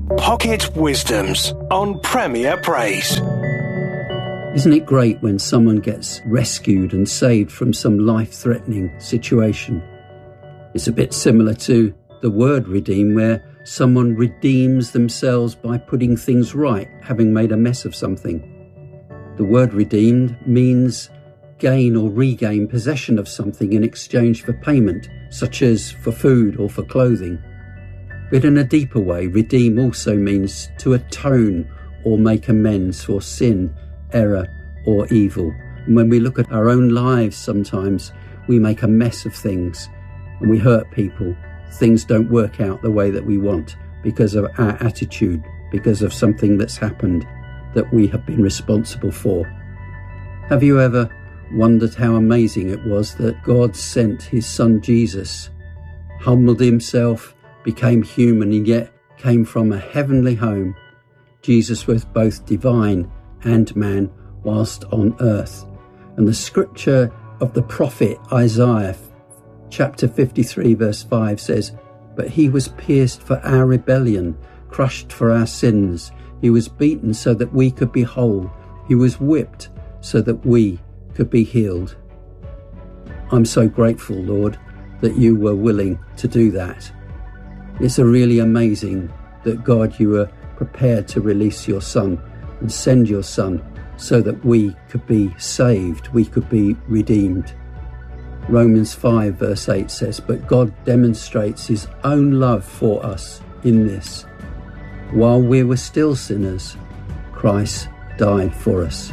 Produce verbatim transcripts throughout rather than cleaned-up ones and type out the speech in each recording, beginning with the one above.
Pocket Wisdoms on Premier Praise. Isn't it great when someone gets rescued and saved from some life-threatening situation? It's a bit similar to the word redeem, where someone redeems themselves by putting things right, having made a mess of something. The word redeemed means gain or regain possession of something in exchange for payment, such as for food or for clothing. But in a deeper way, redeem also means to atone or make amends for sin, error or evil. And when we look at our own lives, sometimes we make a mess of things and we hurt people. Things don't work out the way that we want because of our attitude, because of something that's happened that we have been responsible for. Have you ever wondered how amazing it was that God sent his son Jesus, humbled himself, became human, and yet came from a heavenly home? Jesus was both divine and man whilst on earth. And the scripture of the prophet Isaiah, chapter fifty-three, verse five says, "But he was pierced for our rebellion, crushed for our sins. He was beaten so that we could be whole. He was whipped so that we could be healed." I'm so grateful, Lord, that you were willing to do that. It's a really amazing that, God, you were prepared to release your son and send your son so that we could be saved, we could be redeemed. Romans five verse eight says, "But God demonstrates his own love for us in this: while we were still sinners, Christ died for us."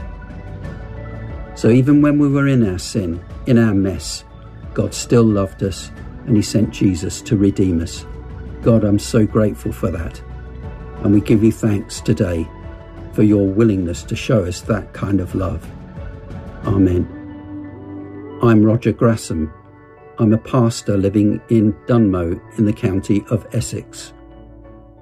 So even when we were in our sin, in our mess, God still loved us and he sent Jesus to redeem us. God, I'm so grateful for that. And we give you thanks today for your willingness to show us that kind of love. Amen. I'm Roger Grassam. I'm a pastor living in Dunmow in the county of Essex.